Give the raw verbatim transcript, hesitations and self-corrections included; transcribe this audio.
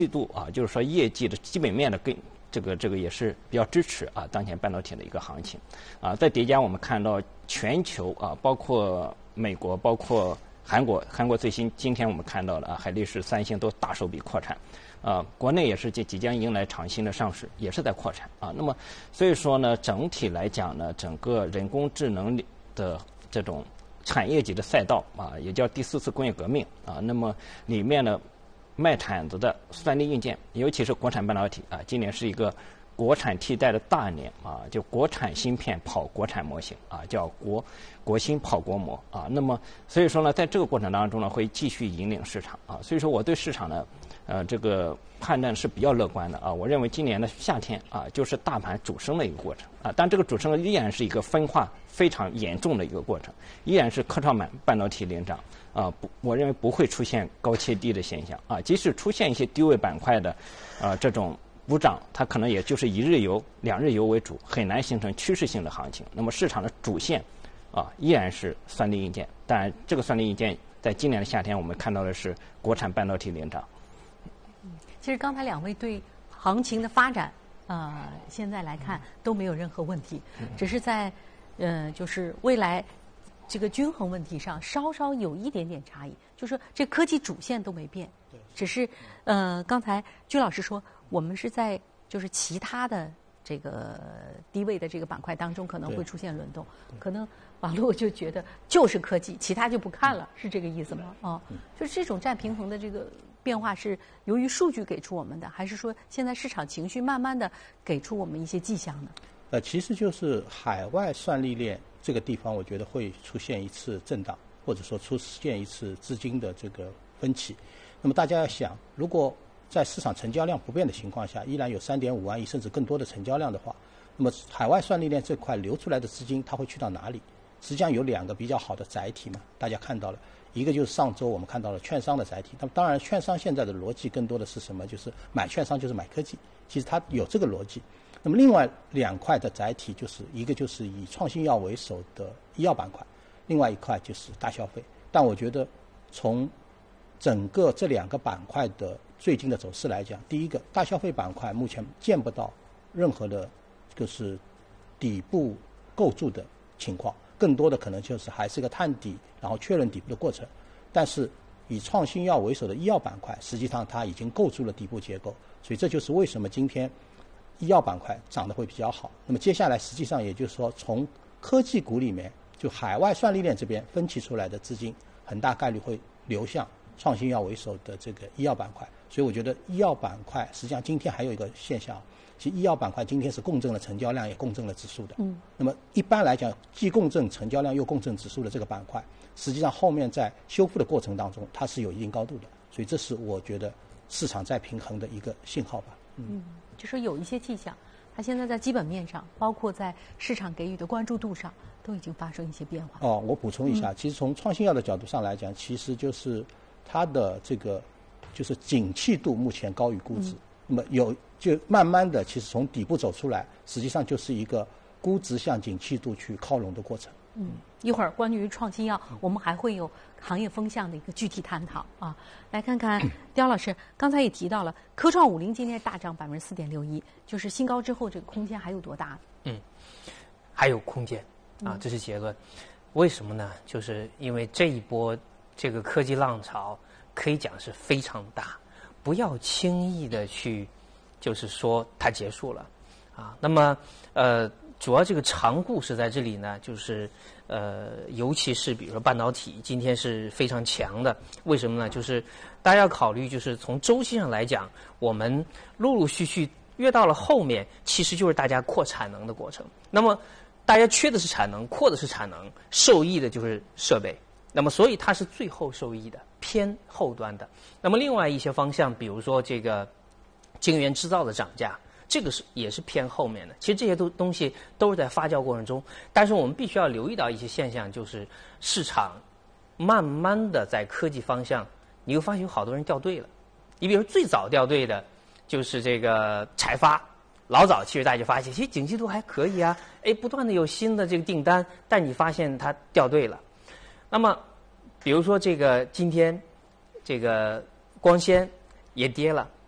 季度啊，就是说业绩的基本面的跟这个这个也是比较支持啊当前半导体的一个行情啊。再叠加我们看到全球啊，包括美国，包括韩国，韩国最新今天我们看到了啊，海力士、三星都大手笔扩产。啊，国内也是即即将迎来厂新的上市，也是在扩产啊。那么，所以说呢，整体来讲呢，整个人工智能的这种产业级的赛道啊，也叫第四次工业革命啊。那么里面呢，卖铲子的算力硬件，尤其是国产半导体啊，今年是一个国产替代的大年啊，就国产芯片跑国产模型啊，叫国国芯跑国模啊。那么所以说呢，在这个过程当中呢，会继续引领市场啊。所以说我对市场呢。呃，这个判断是比较乐观的啊。我认为今年的夏天啊，就是大盘主升的一个过程啊。但这个主升依然是一个分化非常严重的一个过程，依然是科创板半导体领涨啊。不，我认为不会出现高切低的现象啊。即使出现一些低位板块的啊这种补涨，它可能也就是一日游、两日游为主，很难形成趋势性的行情。那么市场的主线啊，依然是算力硬件。当然，这个算力硬件在今年的夏天，我们看到的是国产半导体领涨。 其实刚才两位对行情的发展，呃，现在来看都没有任何问题，只是在呃，就是未来这个均衡问题上稍稍有一点点差异。就是说这科技主线都没变，只是呃，刚才居老师说我们是在就是其他的这个低位的这个板块当中可能会出现轮动，可能网络就觉得就是科技，其他就不看了，是这个意思吗？哦，就是这种占平衡的这个变化是由于数据给出我们的，还是说现在市场情绪慢慢的给出我们一些迹象呢？ 呃，其实就是海外算力链这个地方，我觉得会出现一次震荡，或者说出现一次资金的这个分歧。那么大家要想，如果在市场成交量不变的情况下，依然有 三点五万亿甚至更多的成交量的话，那么海外算力链这块流出来的资金它会去到哪里？实际上有两个比较好的载体嘛，大家看到了，一个就是上周我们看到了券商的载体。那么当然券商现在的逻辑更多的是什么？就是买券商就是买科技，其实它有这个逻辑。那么另外两块的载体，就是一个就是以创新药为首的医药板块，另外一块就是大消费。但我觉得从整个这两个板块的最近的走势来讲，第一个大消费板块目前见不到任何的就是底部构筑的情况，更多的可能就是还是个探底然后确认底部的过程。但是以创新药为首的医药板块，实际上它已经构筑了底部结构，所以这就是为什么今天医药板块涨得会比较好。那么接下来实际上也就是说，从科技股里面就海外算力链这边分歧出来的资金很大概率会流向创新药为首的这个医药板块。所以我觉得医药板块实际上今天还有一个现象，其实医药板块今天是共振了成交量也共振了指数的。嗯。那么一般来讲，既共振成交量又共振指数的这个板块，实际上后面在修复的过程当中它是有一定高度的，所以这是我觉得市场在平衡的一个信号吧。嗯。 嗯，就说有一些迹象，它现在在基本面上，包括在市场给予的关注度上，都已经发生一些变化。 哦，我补充一下，嗯、其实从创新药的角度上来讲，其实就是它的这个就是景气度目前高于估值，嗯、那么有就慢慢的其实从底部走出来，实际上就是一个估值向景气度去靠拢的过程。 嗯，一会儿关于创新药，我们还会有行业风向的一个具体探讨啊。来看看刁老师，刚才也提到了科创五零今天大涨百分之四点六一，就是新高之后这个空间还有多大？ 嗯，还有空间啊，这是结论。为什么呢？就是因为这一波这个科技浪潮可以讲是非常大，不要轻易的去就是说它结束了啊。那么呃。主要这个长故事在这里呢，就是呃，尤其是比如说半导体，今天是非常强的。为什么呢？就是大家要考虑，就是从周期上来讲，我们陆陆续续越到了后面，其实就是大家扩产能的过程。那么大家缺的是产能，扩的是产能，受益的就是设备。那么所以它是最后受益的，偏后端的。那么另外一些方向，比如说这个晶圆制造的涨价。这个是也是偏后面的，其实这些都东西都是在发酵过程中，但是我们必须要留意到一些现象，就是市场慢慢的在科技方向，你会发现有好多人掉队了。你比如最早掉队的，就是这个采发，老早其实大家就发现，其实景气度还可以啊，哎，不断的有新的这个订单，但你发现它掉队了。那么，比如说这个今天这个光纤也跌了。